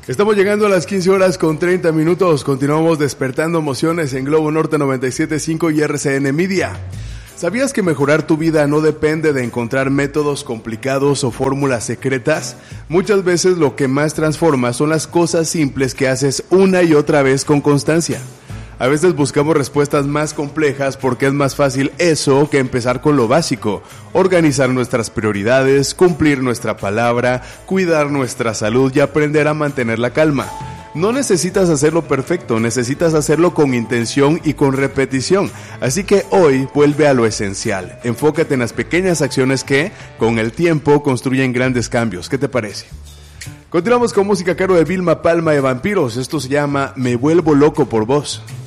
Estamos llegando a las 15 horas con 30 minutos. Continuamos despertando emociones en Globo Norte 97.5 y RCN Media. ¿Sabías que mejorar tu vida no depende de encontrar métodos complicados o fórmulas secretas? Muchas veces lo que más transforma son las cosas simples que haces una y otra vez con constancia. A veces buscamos respuestas más complejas porque es más fácil eso que empezar con lo básico. Organizar nuestras prioridades, cumplir nuestra palabra, cuidar nuestra salud y aprender a mantener la calma. No necesitas hacerlo perfecto, necesitas hacerlo con intención y con repetición. Así que hoy vuelve a lo esencial. Enfócate en las pequeñas acciones que, con el tiempo, construyen grandes cambios. ¿Qué te parece? Continuamos con música a cargo de Vilma Palma de Vampiros. Esto se llama Me Vuelvo Loco por Vos.